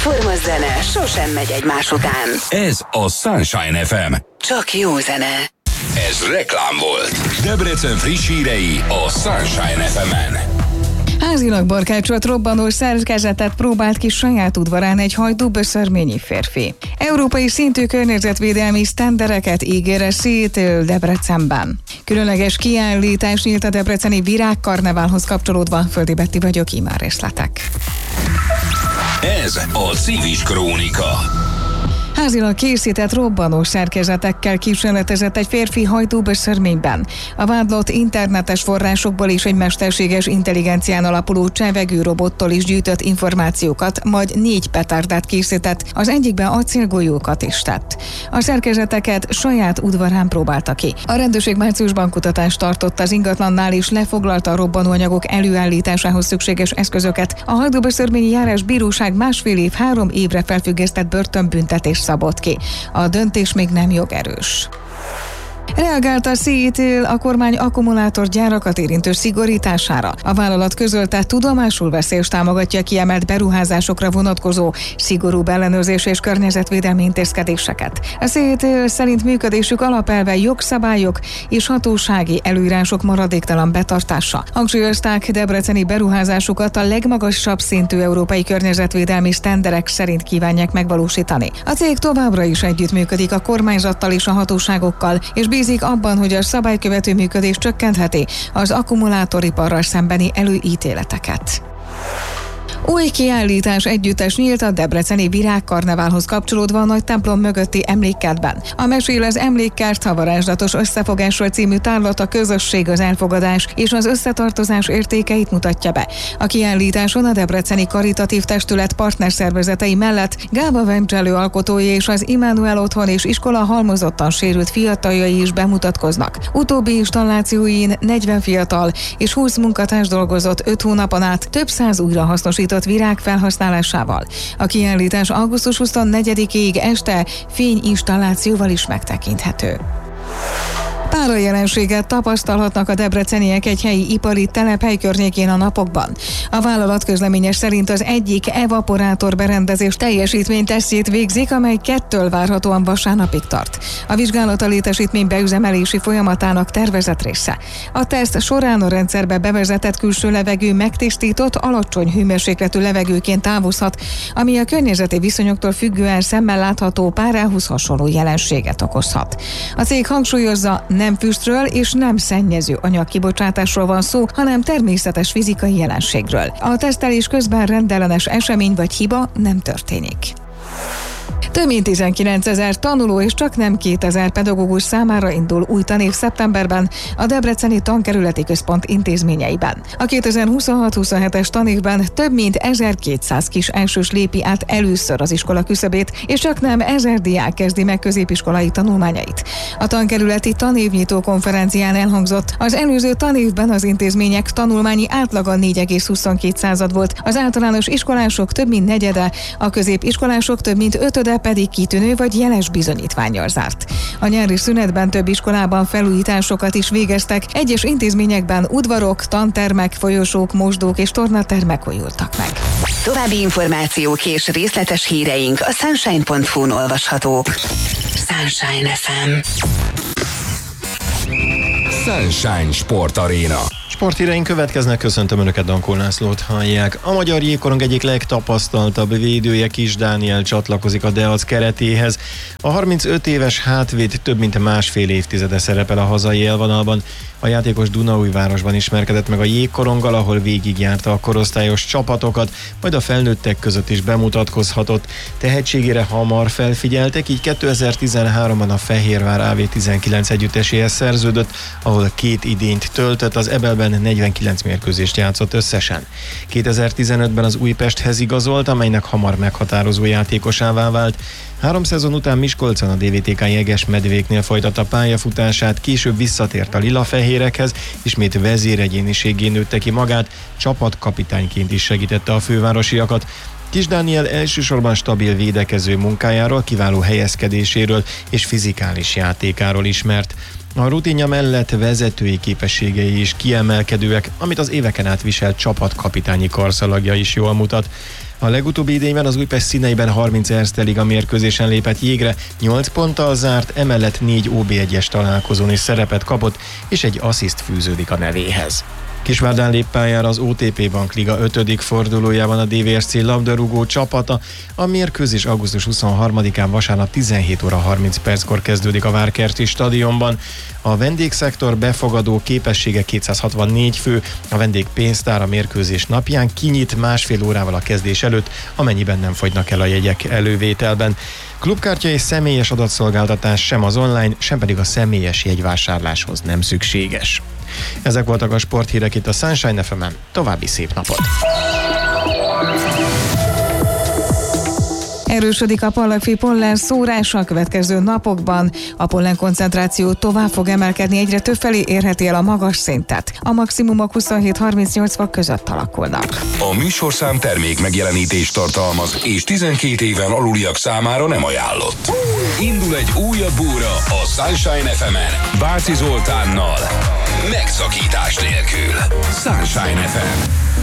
Egyforma zene sosem megy egymás után. Ez a Sunshine FM. Csak jó zene. Ez reklám volt. Debrecen friss hírei a Sunshine FM-en. Házilag barkácsolt robbanó szerkezetet próbált ki saját udvarán egy hajdúböszörményi férfi. Európai szintű környezetvédelmi sztendereket ígér a Seattle Debrecenben. Különleges kiállítás nyílt a debreceni virágkarneválhoz kapcsolódva. Földi Betti vagyok, íme részletek. Ez a Civis Krónika. Házilag készített robbanó szerkezetekkel kísérletezett egy férfi hajdúböszörményben. A vádlott internetes forrásokból is egy mesterséges intelligencián alapuló csevegőrobottól is gyűjtött információkat, majd 4 petárdát készített, az egyikben acélgolyókat is tett. A szerkezeteket saját udvarán próbálta ki. A rendőrség márciusban kutatást tartott az ingatlannál és lefoglalta a robbanóanyagok előállításához szükséges eszközöket. A hajdúböszörményi járás bíróság 1,5 év 3 évre felfüggesztett börtönbüntetés szabott ki. A döntés még nem jogerős. Reagált a Seattle a kormány akkumulátorgyárakat érintő szigorítására. A vállalat közölte, tudomásul veszi és támogatja kiemelt beruházásokra vonatkozó szigorúbb ellenőrzés és környezetvédelmi intézkedéseket. A Seattle szerint működésük alapelve jogszabályok és hatósági előírások maradéktalan betartása. Hangsúlyozták, debreceni beruházásukat a legmagasabb szintű európai környezetvédelmi sztenderek szerint kívánják megvalósítani. A cég továbbra is együttműködik a kormányzattal és a hatóságokkal, és bízik abban, hogy a szabálykövető működés csökkentheti az akkumulátoriparral szembeni előítéleteket. Új kiállítás együttes nyílt a debreceni virágkarneválhoz kapcsolódva a nagy templom mögötti emlékkertben. A Mesél az emlékkert, a varázslatos összefogásról című tárlat a közösség, az elfogadás és az összetartozás értékeit mutatja be. A kiállításon a debreceni karitatív testület partnerszervezetei mellett Gába Vemcselő alkotói és az Immanuel Otthon és Iskola halmozottan sérült fiataljai is bemutatkoznak. Utóbbi installációin 40 fiatal és 20 munkatárs dolgozott 5 hónapon át több száz újrahasznosított virág felhasználásával. A kiállítás augusztus 24-ig este fényinstallációval is megtekinthető. Párajelenséget tapasztalhatnak a debreceniek egy helyi ipari telephely környékén a napokban. A vállalat közleménye szerint az egyik evaporátor berendezés teljesítménytesztjét végzik, amely 2-től várhatóan vasárnapig tart. A vizsgálat a létesítmény beüzemelési folyamatának tervezett része. A teszt során a rendszerbe bevezetett külső levegő megtisztított, alacsony hőmérsékletű levegőként távozhat, ami a környezeti viszonyoktól függően szemmel látható párához hasonló jelenséget okozhat. A cég hangsúlyozza, nem füstről és nem szennyező anyagkibocsátásról van szó, hanem természetes fizikai jelenségről. A tesztelés közben rendellenes esemény vagy hiba nem történik. Több mint 19 000 tanuló és csak nem 2000 pedagógus számára indul új tanév szeptemberben a Debreceni Tankerületi Központ intézményeiben. A 2026-27-es tanévben több mint 1200 kis elsős lépi át először az iskola küszöbét, és csak nem 1000 diák kezdi meg középiskolai tanulmányait. A tankerületi tanévnyitó konferencián elhangzott, az előző tanévben az intézmények tanulmányi átlaga 4,22 volt, az általános iskolások több mint negyede, a középiskolások több mint ötöde pedig kitűnő vagy jeles bizonyítvánnyal zárt. A nyári szünetben több iskolában felújításokat is végeztek, egyes intézményekben udvarok, tantermek, folyosók, mosdók és tornatermek újultak meg. További információk és részletes híreink a sunshine.hu-n olvashatók. Sunshine FM. Sunshine Sport Arena. Sporthíreink következnek, köszöntöm Önöket, Dankó Lászlót hallják. A magyar jégkorong egyik legtapasztaltabb védője, Kis Dániel csatlakozik a Deac keretéhez. A 35 éves hátvéd több mint 1,5 évtizede szerepel a hazai élvonalban. A játékos Dunaújvárosban ismerkedett meg a jégkoronggal, ahol végigjárta a korosztályos csapatokat, majd a felnőttek között is bemutatkozhatott. Tehetségére hamar felfigyeltek, így 2013-ban a Fehérvár AV19 együtteséhez szerződött, ahol 2 idényt töltött, az EBEL-ben 49 mérkőzést játszott összesen. 2015-ben az Újpesthez igazolt, amelynek hamar meghatározó játékosává vált. 3 szezon után Miskolcon a DVTK Jegesmedvéknél folytatta pályafutását, később visszatért a lilafehérekhez, ismét vezéregyéniségé nőtte ki magát, csapatkapitányként is segítette a fővárosiakat. Kis Dániel elsősorban stabil védekező munkájáról, kiváló helyezkedéséről és fizikális játékáról ismert. A rutinja mellett vezetői képességei is kiemelkedőek, amit az éveken át viselt csapatkapitányi karszalagja is jól mutat. A legutóbbi idényben az Újpest színeiben 30 Erste Liga mérkőzésen lépett jégre, 8 ponttal zárt, emellett 4 OB1-es találkozón is szerepet kapott, és egy assziszt fűződik a nevéhez. Kisvárdán lép pályára az OTP Bank Liga 5. fordulójában a DVSC labdarúgó csapata. A mérkőzés augusztus 23-án vasárnap 17 óra 30 perckor kezdődik a Várkerti stadionban. A vendégszektor befogadó képessége 264 fő, a vendégpénztár a mérkőzés napján kinyit másfél órával a kezdés előtt, amennyiben nem fogynak el a jegyek elővételben. Klubkártya és személyes adatszolgáltatás sem az online, sem pedig a személyes jegyvásárláshoz nem szükséges. Ezek voltak a sporthírek itt a Sunshine FM-en. További szép napot! Erősödik a pallagfi pollen szórása a következő napokban. A pollen koncentráció tovább fog emelkedni, egyre többfelé érheti el a magas szintet. A maximumok 27-38 fok között alakulnak. A műsorszám termék megjelenítést tartalmaz, és 12 éven aluliak számára nem ajánlott. Indul egy újabb óra a Sunshine FM-en Bácsi Zoltánnal. Megszakítás nélkül. Sunshine FM.